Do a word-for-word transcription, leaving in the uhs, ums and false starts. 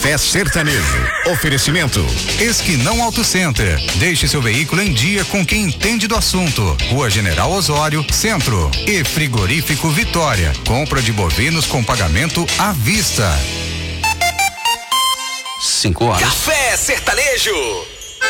Café Sertanejo. Oferecimento. Esquinão Auto Center. Deixe seu veículo em dia com quem entende do assunto. Rua General Osório, Centro. E Frigorífico Vitória. Compra de bovinos com pagamento à vista. Cinco horas. Café Sertanejo.